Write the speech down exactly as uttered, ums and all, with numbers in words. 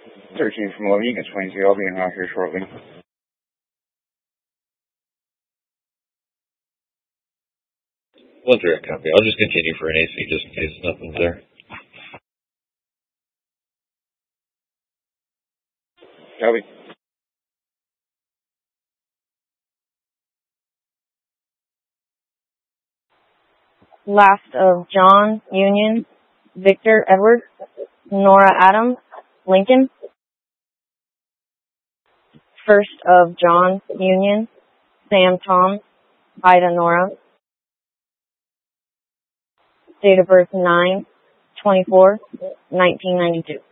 thirteen from eleven, you can twenty-two. I'll be in route here shortly. One direct copy. I'll just continue for an A C just in case nothing's there. Copy. Last of John, Union, Victor, Edward, Nora, Adams, Lincoln. First of John, Union, Sam, Tom, Ida, Nora. Date of birth nine twenty-four nineteen ninety-two.